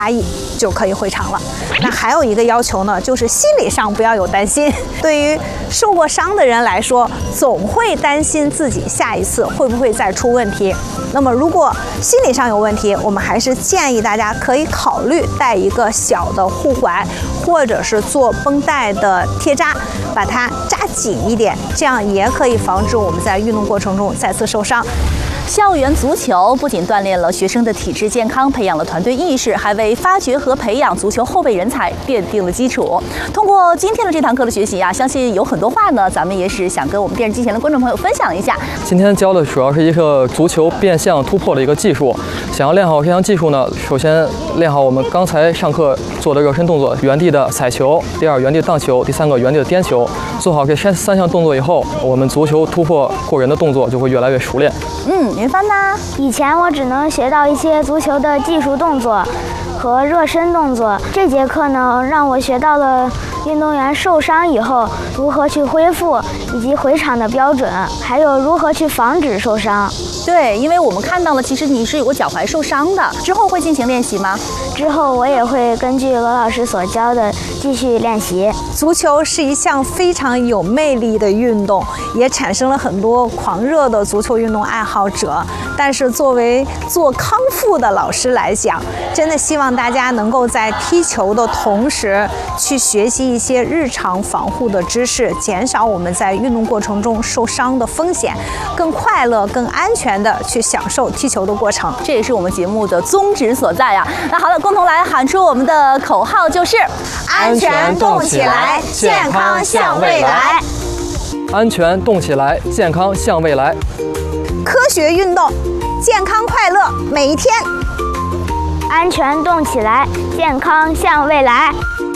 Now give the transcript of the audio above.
亿就可以回场了。那还有一个要求呢，就是心理上不要有担心。对于受过伤的人来说，总会担心自己下一次会不会再出问题。那么如果心理上有问题，我们还是建议大家可以考虑带一个小的护踝，或者是做绷带的贴扎，把它扎紧一点，这样也可以防止我们在运动过程中再次受伤。 校园足球不仅锻炼了学生的体质健康，培养了团队意识，还为发掘和培养足球后备人才奠定了基础。通过今天的这堂课的学习啊，相信有很多话呢，咱们也是想跟我们电视机前的观众朋友分享一下。 今天教的主要是一个足球变向突破的一个技术。想要练好这项技术呢，首先练好我们刚才上课做的热身动作，原地的踩球，第二原地荡球，第三个原地的颠球。做好这三项动作以后，我们足球突破过人的动作就会越来越熟练。 云帆呢？ 以前我只能学到一些足球的技术动作和热身动作，这节课呢让我学到了运动员受伤以后如何去恢复，以及回场的标准，还有如何去防止受伤。 对，因为我们看到了，其实你是有个脚踝受伤的，之后会进行练习吗？ 之后我也会根据罗老师所教的继续练习。 足球是一项非常有魅力的运动，也产生了很多狂热的足球运动爱好者。但是作为做康复的老师来讲，真的希望大家能够在踢球的同时去学习一些日常防护的知识，减少我们在运动过程中受伤的风险，更快乐、更安全的去享受踢球的过程。 这也是我们节目的宗旨所在啊。那好了，共同来喊出我们的口号，就是安全动起来，健康向未来。 安全动起来，健康向未来。 科学运动，健康快乐每一天。 安全动起来，健康向未来。